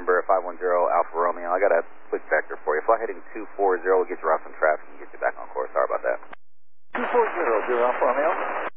November 510 Alpha Romeo. I got a quick vector for you. Fly heading 240 will get you off some traffic and get you back on course. Sorry about that. 240 Alpha Romeo.